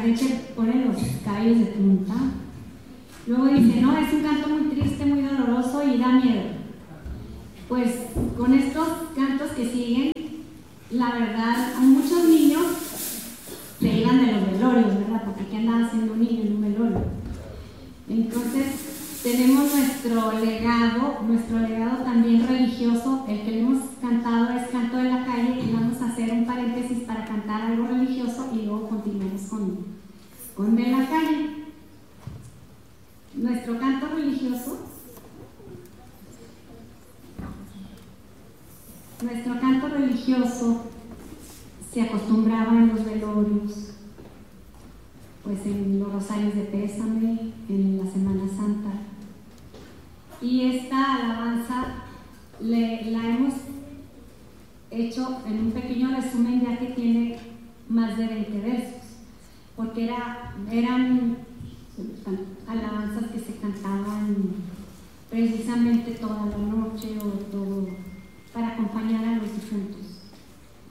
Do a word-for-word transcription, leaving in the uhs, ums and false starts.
gente pone los cabellos de punta. Luego dice, no, es un canto muy triste, muy doloroso y da miedo. Pues con estos cantos que siguen, la verdad, a muchos niños se iban de los velorios, ¿verdad? Porque ¿qué andaba haciendo un niño en un velorio? Entonces, tenemos nuestro legado, nuestro legado también religioso. El que le hemos cantado es Canto de la Calle, y vamos a hacer un paréntesis para cantar algo religioso y luego continuamos con, con De la Calle. Nuestro canto religioso, nuestro canto religioso se acostumbraba en los velorios, pues en los rosarios de pésame, en la Semana Santa. Y esta alabanza le, la hemos hecho en un pequeño resumen, ya que tiene más de veinte versos, porque era, eran alabanzas que se cantaban precisamente toda la noche o todo para acompañar a los difuntos.